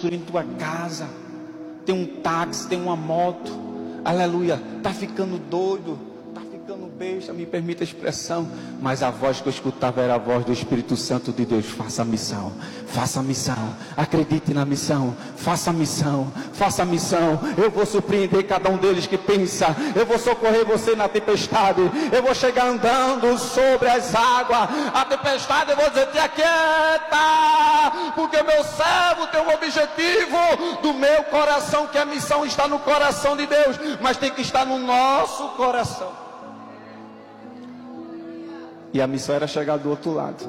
construindo tua casa, tem um táxi, tem uma moto, aleluia, está ficando doido, está ficando besta, me permita a expressão, mas a voz que eu escutava era a voz do Espírito Santo de Deus: faça a missão, acredite na missão, faça a missão, eu vou surpreender cada um deles que pensa, eu vou socorrer você na tempestade, eu vou chegar andando sobre as águas, a tempestade eu vou dizer: te aquieta, porque meu servo tem um objetivo do meu coração, que a missão está no coração de Deus, mas tem que estar no nosso coração. E a missão era chegar do outro lado.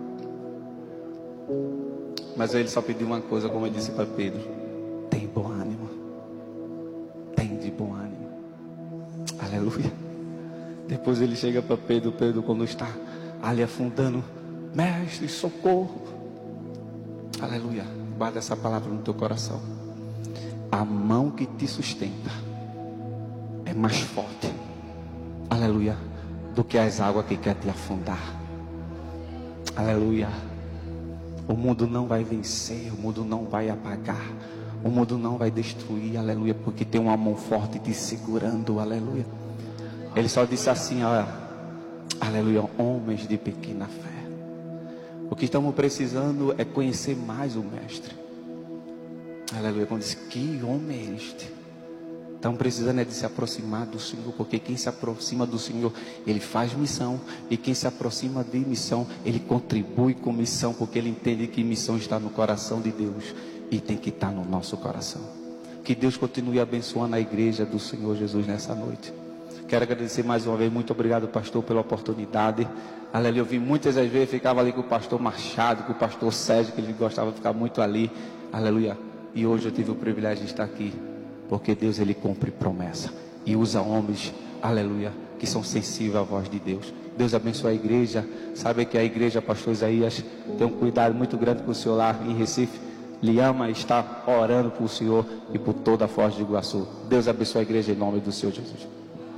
Mas ele só pediu uma coisa, como eu disse para Pedro: tem bom ânimo. Tem de bom ânimo. Aleluia. Depois ele chega para Pedro, quando está ali afundando: mestre, socorro. Aleluia. Guarda essa palavra no teu coração. A mão que te sustenta é mais forte, aleluia, do que as águas que quer te afundar. Aleluia. O mundo não vai vencer, o mundo não vai apagar, o mundo não vai destruir, aleluia, porque tem uma mão forte te segurando, aleluia. Ele só disse assim, ó, aleluia, homens de pequena fé. O que estamos precisando é conhecer mais o mestre. Aleluia. Quando diz: que homem é este? Estamos precisando é de se aproximar do Senhor, porque quem se aproxima do Senhor, ele faz missão, e quem se aproxima de missão, ele contribui com missão, porque ele entende que missão está no coração de Deus e tem que estar no nosso coração. Que Deus continue abençoando a igreja do Senhor Jesus nessa noite. Quero agradecer mais uma vez, muito obrigado, pastor, pela oportunidade. Aleluia. Eu vi muitas das vezes, ficava ali com o pastor Machado, com o pastor Sérgio, que ele gostava de ficar muito ali. Aleluia. E hoje eu tive o privilégio de estar aqui, porque Deus, ele cumpre promessa e usa homens, aleluia, que são sensíveis à voz de Deus. Deus abençoe a igreja. Sabe que a igreja, pastor Isaías, tem um cuidado muito grande com o senhor lá em Recife. Lhe ama e está orando por o senhor e por toda a Foz do Iguaçu. Deus abençoe a igreja em nome do Senhor Jesus.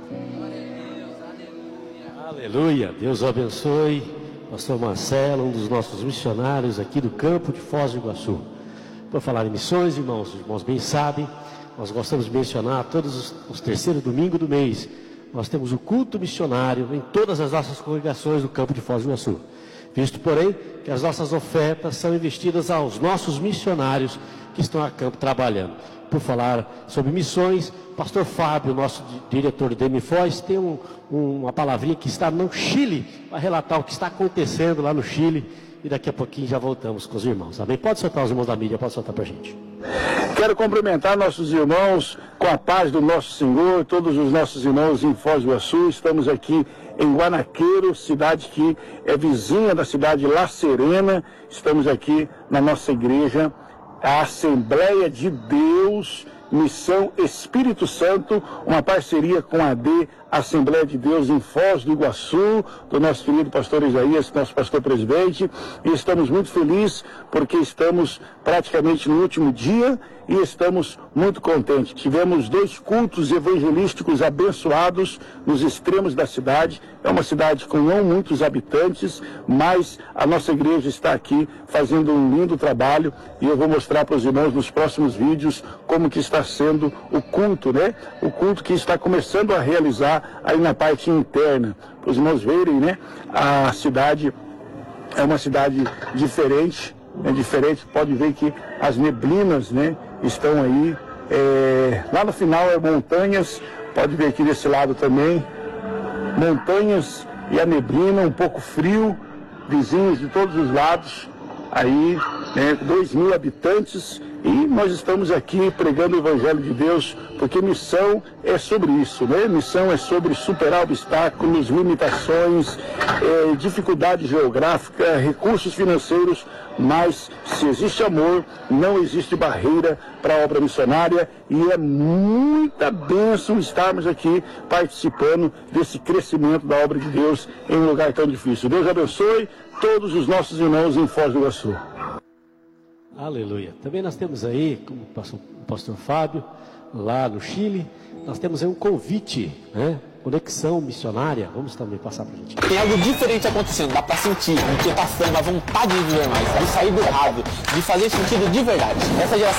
Aleluia. Deus abençoe pastor Marcelo, um dos nossos missionários aqui do campo de Foz do Iguaçu. Por falar em missões, irmãos, os irmãos bem sabem, nós gostamos de mencionar todos os terceiros domingos do mês. Nós temos o culto missionário em todas as nossas congregações do campo de Foz do Iguaçu. Visto, porém, que as nossas ofertas são investidas aos nossos missionários que estão a campo trabalhando. Por falar sobre missões, pastor Fábio, nosso diretor do DMFOS, tem uma palavrinha que está no Chile, para relatar o que está acontecendo lá no Chile. E daqui a pouquinho já voltamos com os irmãos. Amém? Pode soltar os irmãos da mídia, pode soltar para a gente. Quero cumprimentar nossos irmãos com a paz do nosso Senhor, todos os nossos irmãos em Foz do Iguaçu. Estamos aqui em Guanaqueiro, cidade que é vizinha da cidade de La Serena. Estamos aqui na nossa igreja, a Assembleia de Deus, Missão Espírito Santo, uma parceria com a AD, Assembleia de Deus em Foz do Iguaçu, do nosso querido pastor Isaías, nosso pastor presidente, e estamos muito felizes porque estamos praticamente no último dia e estamos muito contentes. Tivemos 2 cultos evangelísticos abençoados nos extremos da cidade. É uma cidade com não muitos habitantes, mas a nossa igreja está aqui fazendo um lindo trabalho e eu vou mostrar para os irmãos nos próximos vídeos como que está sendo o culto, né? O culto que está começando a realizar aí na parte interna, para os irmãos verem, né? A cidade é uma cidade diferente, pode ver que as neblinas, né, estão aí, lá no final é montanhas, pode ver aqui desse lado também, montanhas e a neblina, um pouco frio, vizinhos de todos os lados, aí, 2.000 habitantes, e nós estamos aqui pregando o Evangelho de Deus, porque missão é sobre isso, né? Missão é sobre superar obstáculos, limitações, dificuldade geográfica, recursos financeiros, mas se existe amor, não existe barreira para a obra missionária, e é muita bênção estarmos aqui participando desse crescimento da obra de Deus em um lugar tão difícil. Deus abençoe todos os nossos irmãos em Foz do Iguaçu. Aleluia. Também nós temos aí, como o pastor Fábio, lá no Chile, nós temos aí um convite, né? Conexão missionária. Vamos também passar para a gente. Tem algo diferente acontecendo, dá para sentir, inquietação, a vontade de viver mais, de sair do errado, de fazer sentido de verdade. Essa geração